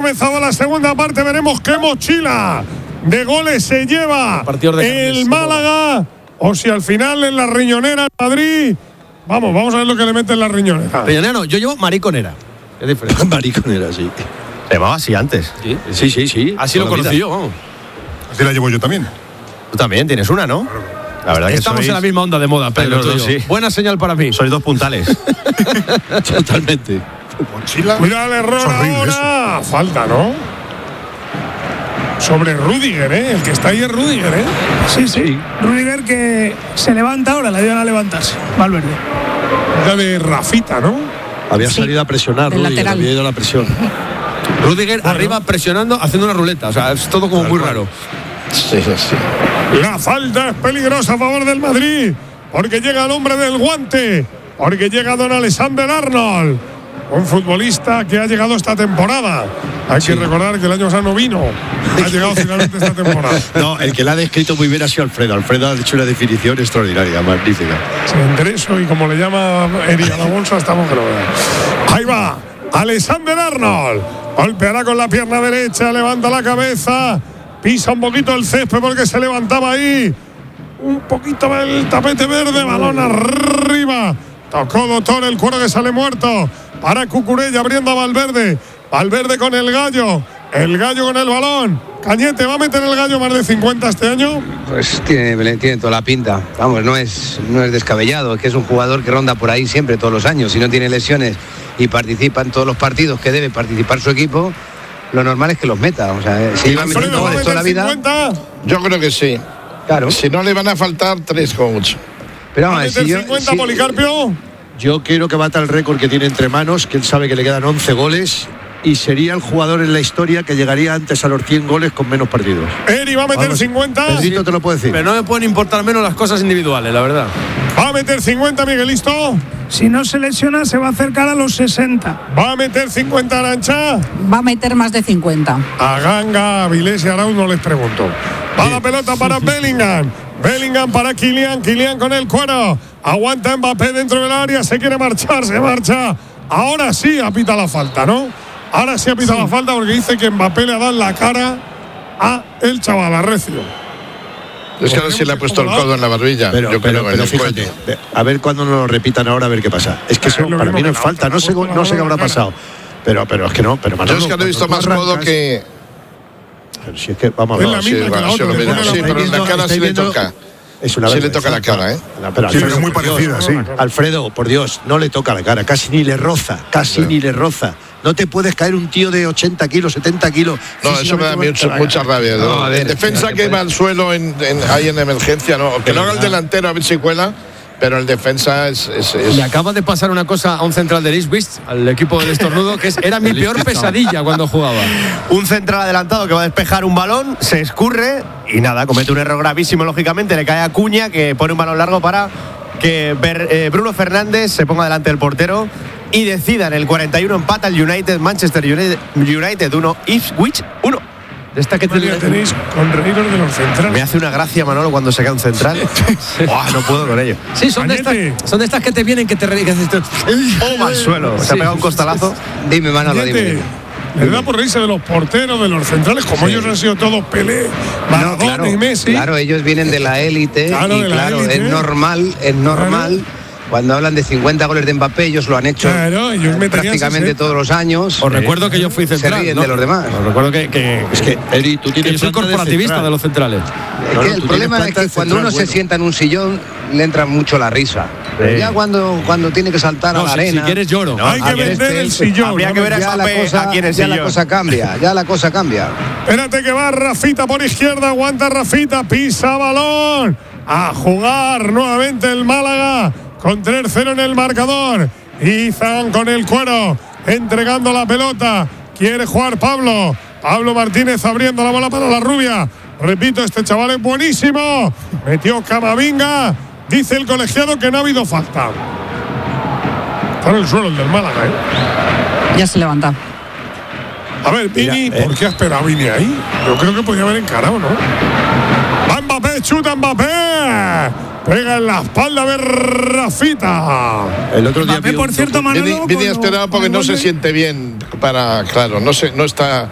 comenzado la segunda parte. Veremos qué mochila de goles se lleva el Málaga. O si al final en la riñonera en Madrid. Vamos a ver lo que le mete en la riñonera. Riñonera no, yo llevo mariconera. Es diferente. Mariconera, sí. Se llamaba así antes. Sí. Así lo conocí yo, vamos. Así la llevo yo también. Tú también tienes una, ¿no? La verdad que estamos en la misma onda de moda, Pedro. los dos, sí. Buena señal para mí. Sois dos puntales. Totalmente. Mochila. Mira el error ahora. Eso. Falta, ¿no? Sobre Rüdiger, ¿eh? El que está ahí es Rüdiger, ¿eh? Sí. Rüdiger que se levanta ahora, le ayudan a levantarse. Valverde. La de Rafita, ¿no? Había salido a presionar, Rüdiger, había ido a la presión. Rüdiger arriba presionando, haciendo una ruleta. O sea, es todo como muy raro. Sí. La falta es peligrosa a favor del Madrid. Porque llega el hombre del guante. Porque llega don Alexander Arnold. Un futbolista que ha llegado esta temporada. Hay que recordar que el año pasado no vino. Ha llegado finalmente esta temporada. No, el que la ha descrito muy bien ha sido Alfredo. Alfredo ha hecho una definición extraordinaria, magnífica. Se endreso y como le llama Eri a la bolsa, estamos que lo vean. Ahí va, Alexander Arnold. Golpeará con la pierna derecha, levanta la cabeza, pisa un poquito el césped porque se levantaba ahí. Un poquito del tapete verde, balón arriba. Tocó Doctor, el cuero que sale muerto. Para Cucurella abriendo a Valverde. Valverde con el Gallo. El Gallo con el balón. Cañete, ¿va a meter el Gallo más de 50 este año? Pues tiene toda la pinta. Vamos, no es descabellado. Es que es un jugador que ronda por ahí siempre, todos los años. Si no tiene lesiones y participa en todos los partidos que debe participar su equipo, lo normal es que los meta. O sea, si iba metiendo goles toda la vida. 50? Yo creo que sí. Claro. Si no le van a faltar 3 como mucho. Pero ¿Va a meter 50 Policarpio? Yo quiero que bata el récord que tiene entre manos, que él sabe que le quedan 11 goles y sería el jugador en la historia que llegaría antes a los 100 goles con menos partidos. Eri va a meter 50. Pedrito te lo puedo decir. Pero no me pueden importar menos las cosas individuales, la verdad. Va a meter 50, Miguelisto. Si no se lesiona, se va a acercar a los 60. Va a meter 50, Arancha. Va a meter más de 50. A Ganga, a Vilés y a Arauz no les pregunto. Va la pelota para Bellingham. Bellingham para Kylian. Kylian con el cuero. Aguanta Mbappé dentro del área. Se quiere marchar, se marcha. Ahora sí apita la falta, ¿no? Ahora sí apita la falta porque dice que Mbappé le ha dado la cara a el chaval, a Recio. Es que ahora sí le ha puesto el codo en la barbilla. Pero fíjate, a ver cuando nos lo repitan ahora, a ver qué pasa. Es que eso para mí no es falta. No sé qué habrá pasado. Pero es que no. Pero yo es que no he visto más codo que. Pero si es que vamos a ver. Sí, pero en la cara sí le toca. Es una sí le toca la cara, ¿eh? Pero sí, es muy parecida, sí. Alfredo, por Dios, no le toca la cara, casi ni le roza. No te puedes caer un tío de 80 kilos, 70 kilos. No, eso me da mucha rabia. No, defensa que va al suelo ahí en emergencia, no. Que lo haga el delantero a ver si cuela. Pero el defensa es. Le acaba de pasar una cosa a un central de Ipswich, al equipo del estornudo, que era mi peor pesadilla cuando jugaba. Un central adelantado que va a despejar un balón, se escurre y nada, comete un error gravísimo, lógicamente. Le cae a Cuña, que pone un balón largo para que Bruno Fernández se ponga delante del portero y decida en el 41 empata el Manchester United 1, Ipswich 1. Esta que tenéis con reíros de los centrales. Me hace una gracia, Manolo, cuando se cae un central. No puedo con ello. Sí, son de estas que te vienen, que te reír. Al suelo. Se ha pegado un costalazo. Dime, Manolo, dime. Le da por reírse de los porteros, de los centrales, como ellos han sido todos Pelé, Maradona y Messi. Claro, ellos vienen de la élite. Claro, es normal. Cuando hablan de 50 goles de Mbappé, ellos lo han hecho prácticamente todos los años. Os recuerdo que yo fui central. Se ríen de los demás. Os recuerdo que es que, Eri, tú tienes yo soy corporativista de los centrales. El problema es que cuando uno se sienta en un sillón, le entra mucho la risa. Pero ya cuando tiene que saltar a la arena. Si quieres lloro. Hay que vender el sillón. Habría que ver a Mbappé aquí en el sillón. Ya la cosa cambia. Espérate que va Rafita por izquierda. Aguanta Rafita. Pisa balón. A jugar nuevamente el Málaga. Con 3-0 en el marcador. Izan con el cuero. Entregando la pelota. Quiere jugar Pablo. Pablo Martínez abriendo la bola para la rubia. Repito, este chaval es buenísimo. Metió Camavinga. Dice el colegiado que no ha habido falta. Está en el suelo el del Málaga, Ya se levanta. A ver, Vini, ¿por qué ha esperado Vini ahí? Yo creo que podía haber encarado, ¿no? Va Mbappé, chuta Mbappé. Pega en la espalda de Rafita. El otro día Mbappé, por cierto, Manolo. Vini ha esperado porque no se siente bien. No está